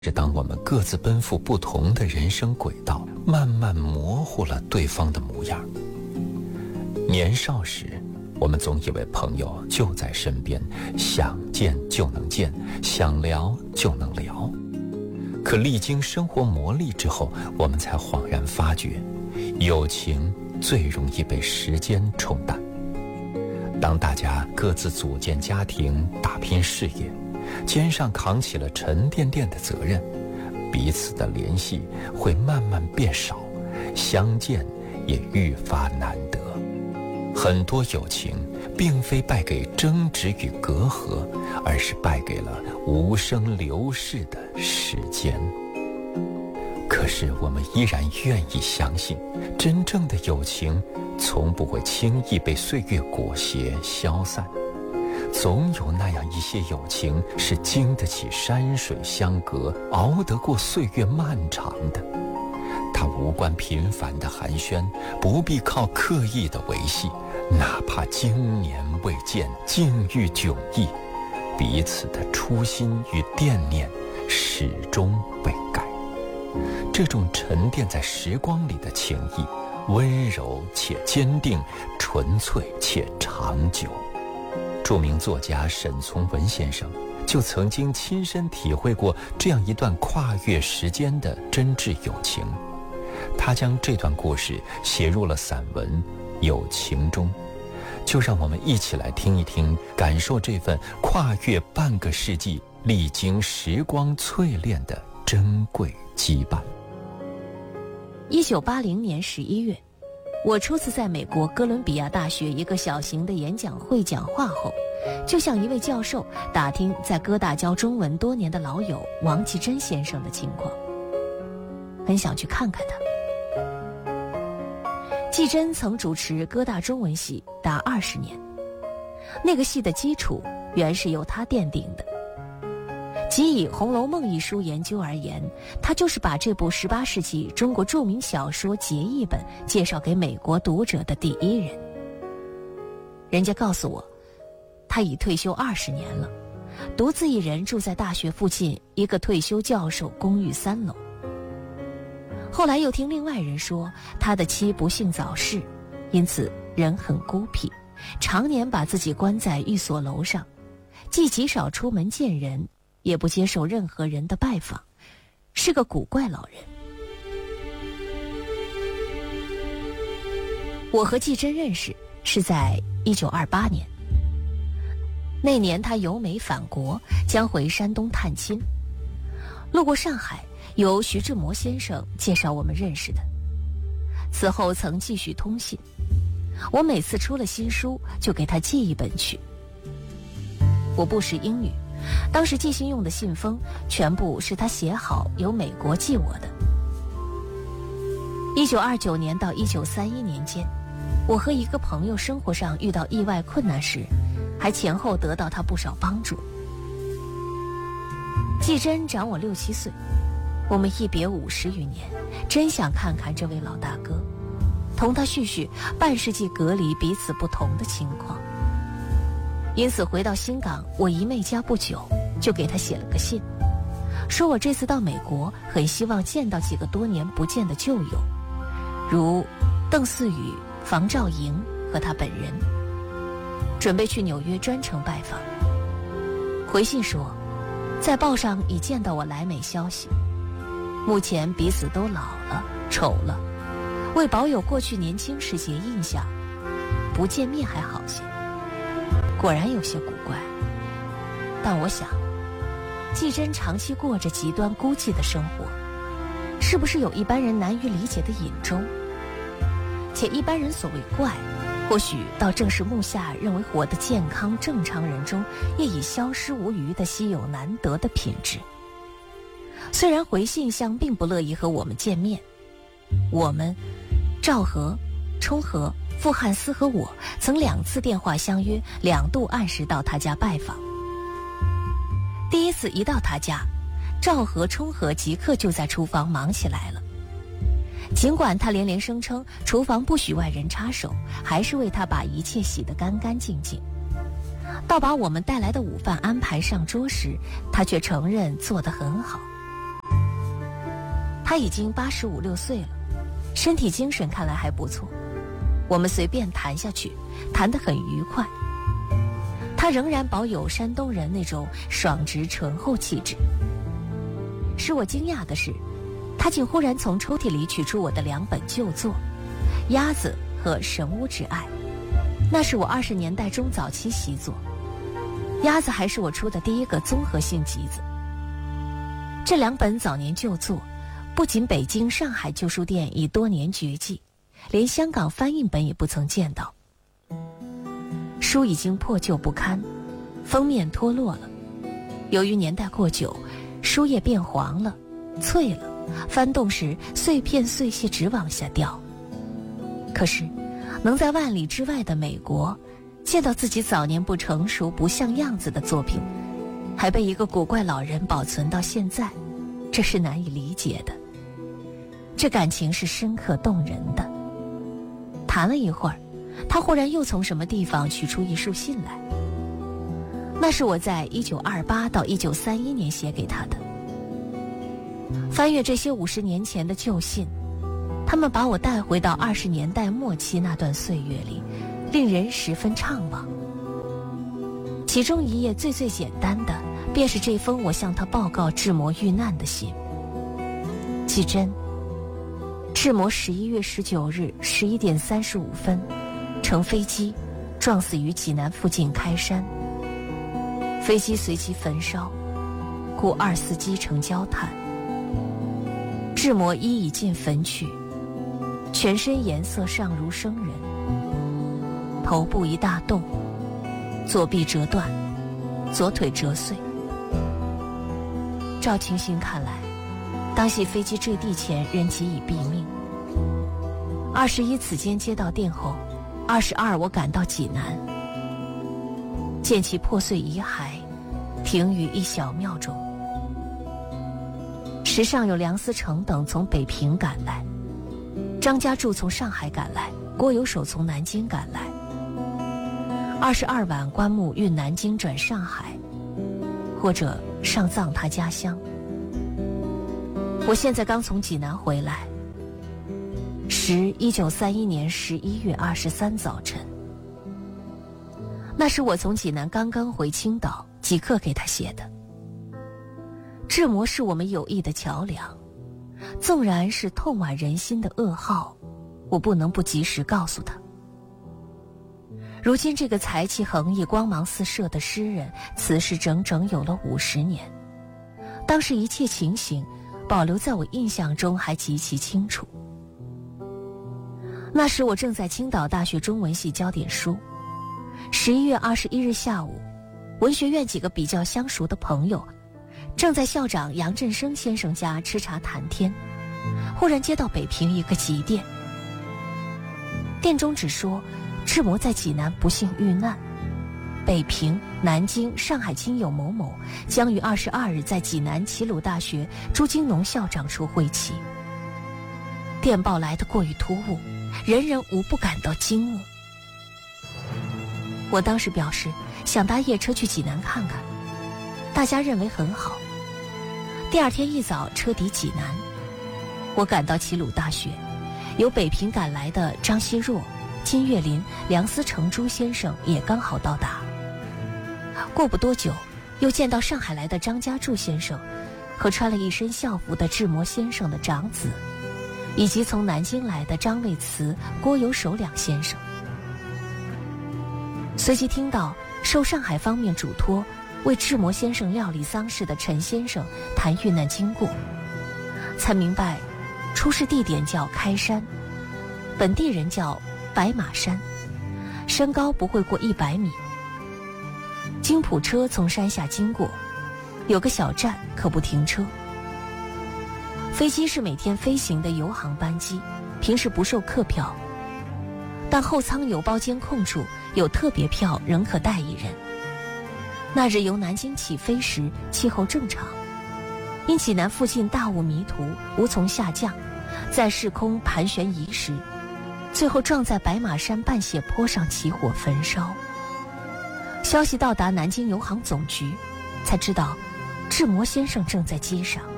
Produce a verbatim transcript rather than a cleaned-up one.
是当我们各自奔赴不同的人生轨道，慢慢模糊了对方的模样。年少时，我们总以为朋友就在身边，想见就能见，想聊就能聊。可历经生活磨砺之后，我们才恍然发觉，友情最容易被时间冲淡。当大家各自组建家庭，打拼事业，肩上扛起了沉甸甸的责任，彼此的联系会慢慢变少，相见也愈发难得。很多友情并非败给争执与隔阂，而是败给了无声流逝的时间。可是我们依然愿意相信，真正的友情从不会轻易被岁月裹挟消散。总有那样一些友情是经得起山水相隔，熬得过岁月漫长的。它无关频繁的寒暄，不必靠刻意的维系，哪怕经年未见，境遇迥异，彼此的初心与惦念始终未改。这种沉淀在时光里的情谊，温柔且坚定，纯粹且长久。著名作家沈从文先生就曾经亲身体会过这样一段跨越时间的真挚友情，他将这段故事写入了散文《友情》中。就让我们一起来听一听，感受这份跨越半个世纪、历经时光淬炼的珍贵羁绊。 一九八零年十一月，我初次在美国哥伦比亚大学一个小型的演讲会讲话后，就向一位教授打听在哥大教中文多年的老友王继珍先生的情况，很想去看看他。继珍曾主持哥大中文系达二十年，那个系的基础原是由他奠定的。即以《红楼梦》一书研究而言，他就是把这部十八世纪中国著名小说结义本介绍给美国读者的第一人。人家告诉我，他已退休二十年了，独自一人住在大学附近一个退休教授公寓三楼。后来又听另外人说，他的妻不幸早逝，因此人很孤僻，常年把自己关在寓所楼上，既极少出门见人，也不接受任何人的拜访，是个古怪老人。我和继珍认识是在一九二八年，那年他由美返国，将回山东探亲，路过上海，由徐志摩先生介绍我们认识的。此后曾继续通信，我每次出了新书就给他寄一本去。我不识英语，当时寄信用的信封全部是他写好由美国寄我的。一九二九年到一九三一年间，我和一个朋友生活上遇到意外困难时，还前后得到他不少帮助。继珍长我六七岁，我们一别五十余年，真想看看这位老大哥，同他叙叙半世纪隔离彼此不同的情况。因此回到新港我姨妹家不久，就给他写了个信，说我这次到美国很希望见到几个多年不见的旧友，如邓嗣宇、房兆莹和他本人，准备去纽约专程拜访。回信说，在报上已见到我来美消息，目前彼此都老了丑了，为保有过去年轻时节印象，不见面还好些。果然有些古怪，但我想继珍长期过着极端孤寂的生活，是不是有一般人难于理解的隐衷？且一般人所谓怪，或许倒正是目下认为活得健康正常人中业已消失无余的稀有难得的品质。虽然回信箱并不乐意和我们见面，我们赵和、冲和、傅汉思和我曾两次电话相约，两度按时到他家拜访。第一次一到他家，赵和、冲和即刻就在厨房忙起来了。尽管他连连声称厨房不许外人插手，还是为他把一切洗得干干净净。到把我们带来的午饭安排上桌时，他却承认做得很好。 他已经八十五六岁了，身体精神看来还不错。我们随便谈下去，谈得很愉快。他仍然保有山东人那种爽直醇厚气质。使我惊讶的是，他竟忽然从抽屉里取出我的两本旧作《鸭子》和《神巫之爱》，那是我二十年代中早期习作。《鸭子》还是我出的第一个综合性集子。这两本早年旧作，不仅北京、上海旧书店已多年绝迹，连香港翻印本也不曾见到。书已经破旧不堪，封面脱落了，由于年代过久，书页变黄了、脆了，翻动时碎片碎屑直往下掉。可是能在万里之外的美国见到自己早年不成熟不像样子的作品，还被一个古怪老人保存到现在，这是难以理解的。这感情是深刻动人的。谈了一会儿，他忽然又从什么地方取出一束信来，那是我在一九二八到一九三一年写给他的。翻阅这些五十年前的旧信，他们把我带回到二十年代末期那段岁月里，令人十分怅惘。其中一页最最简单的，便是这封我向他报告志摩遇难的信。记真，志摩十一月十九日十一点三十五分，乘飞机撞死于济南附近开山，飞机随即焚烧，故二司机呈焦炭。志摩衣已尽焚去，全身颜色尚如生人，头部一大洞，左臂折断，左腿折碎。照情形看来，当系飞机坠地前人即已毙命。二十一此间接到电后，二十二我赶到济南，见其破碎遗骸停于一小庙中。时上有梁思成等从北平赶来，张家柱从上海赶来，郭有守从南京赶来。二十二晚棺木运南京转上海，或者上葬他家乡。我现在刚从济南回来，时一九三一年十一月二十三早晨。那是我从济南刚刚回青岛，即刻给他写的。志摩是我们友谊的桥梁，纵然是痛剜人心的噩耗，我不能不及时告诉他。如今这个才气横溢、光芒四射的诗人，此时整整有了五十年。当时一切情形保留在我印象中还极其清楚。那时我正在青岛大学中文系教点书。十一月二十一日下午，文学院几个比较相熟的朋友正在校长杨振声先生家吃茶谈天，忽然接到北平一个急电，电中只说志摩在济南不幸遇难，北平、南京、上海亲友某某将于二十二日在济南齐鲁大学朱金农校长处会齐。电报来得过于突兀，人人无不感到惊愕。我当时表示想搭夜车去济南看看，大家认为很好。第二天一早车抵济南，我赶到齐鲁大学，由北平赶来的张奚若、金岳霖、梁思成朱先生也刚好到达。过不多久，又见到上海来的张家柱先生和穿了一身校服的志摩先生的长子，以及从南京来的张卫慈、郭有守两先生。随即听到受上海方面嘱托为志摩先生料理丧事的陈先生谈遇难经过，才明白出事地点叫开山，本地人叫白马山，山高不会过一百米。经普车从山下经过，有个小站可不停车。飞机是每天飞行的油航班机，平时不售客票，但后舱有包监控处有特别票，仍可带一人。那日由南京起飞时气候正常，因济南附近大雾迷途，无从下降，在市空盘旋移时，最后撞在白马山半斜坡上起火焚烧。消息到达南京油航总局，才知道志摩先生正在机上。